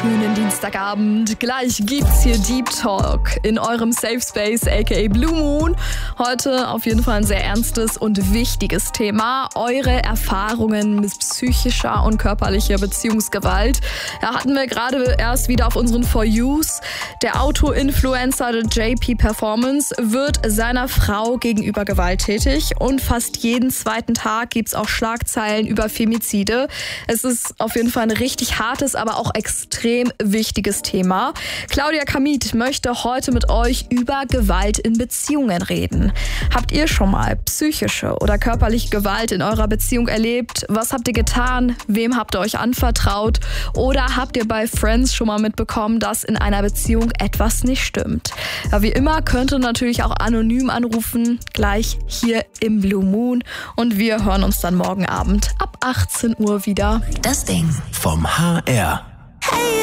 wunderschönen Dienstagabend. Gleich gibt's hier Deep Talk in eurem Safe Space, aka Blue Moon. Heute auf jeden Fall ein sehr ernstes und wichtiges Thema. Eure Erfahrungen mit psychischer und körperlicher Beziehungsgewalt. Da hatten wir gerade erst wieder auf unseren For Yous. Der Auto-Influencer JP Performance wird seiner Frau gegenüber gewalttätig und fast jeden zweiten Tag gibt's auch Schlagzeilen über Femizide. Es ist auf jeden Fall ein richtig hartes, aber auch extrem wichtiges Thema. Claudia Kamit möchte heute mit euch über Gewalt in Beziehungen reden. Habt ihr schon mal psychische oder körperliche Gewalt in eurer Beziehung erlebt? Was habt ihr getan? Wem habt ihr euch anvertraut? Oder habt ihr bei Friends schon mal mitbekommen, dass in einer Beziehung etwas nicht stimmt? Ja, wie immer könnt ihr natürlich auch anonym anrufen, gleich hier im Blue Moon. Und wir hören uns dann morgen Abend ab 18 Uhr wieder. Das Ding vom HR. Hey.